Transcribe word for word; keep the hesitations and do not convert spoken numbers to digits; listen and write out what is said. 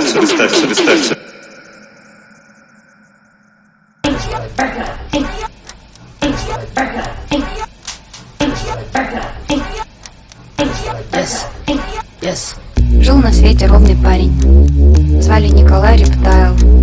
Представься, представься, представься. Yes. Yes. Жил на свете ровный парень. Звали Николай Рептайл.